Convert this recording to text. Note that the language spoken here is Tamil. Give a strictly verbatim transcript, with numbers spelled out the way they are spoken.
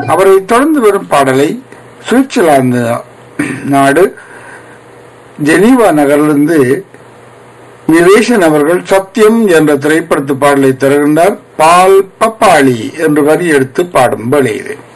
அவரை தொடர்ந்து வரும் பாடலை சுவிட்சர்லாந்து நாடு ஜெனீவா நகரிலிருந்து நிவேசன் அவர்கள் சத்தியம் என்ற திரைப்படத்து பாடலை தருகின்றார். பால் பப்பாளி என்று வரி எடுத்து பாடும் வேளையிலே